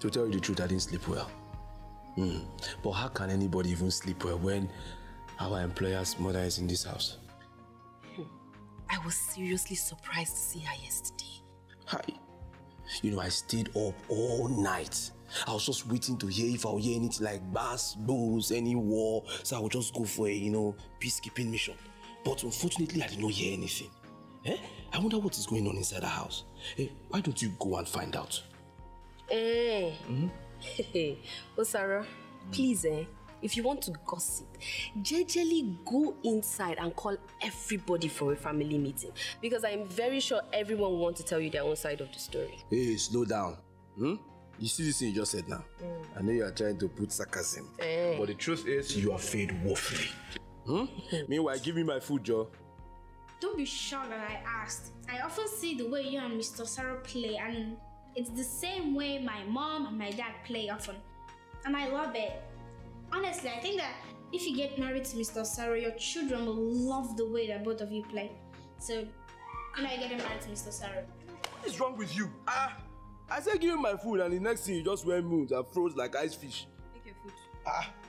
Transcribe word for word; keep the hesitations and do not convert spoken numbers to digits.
To tell you the truth, I didn't sleep well. Mm. But how can anybody even sleep well when our employer's mother is in this house? I was seriously surprised to see her yesterday. Hi. You know, I stayed up all night. I was just waiting to hear if I'll hear anything like bass, bulls, any war. So I would just go for a, you know, peacekeeping mission. But unfortunately, I did not hear anything. Eh? I wonder what is going on inside the house. Hey, why don't you go and find out? Eh. Mm-hmm. Hey, oh Sarah, please, eh, if you want to gossip, jejely go inside and call everybody for a family meeting. Because I'm very sure everyone will want to tell you their own side of the story. Hey, slow down. Hmm? You see this thing you just said now? Mm. I know you are trying to put sarcasm. Eh. But the truth is, you are failed woefully. Hmm? Meanwhile, give me my food, Joe. Don't be shocked that I asked. I often see the way you and Mister Sarah play, and it's the same way my mom and my dad play often. And I love it. Honestly, I think that if you get married to Mister Sarah, your children will love the way that both of you play. So, when are you getting married to Mister Sarah? What is wrong with you? Ah! I said give me my food, and the next thing you just went moons and froze like ice fish. Take your food. Ah!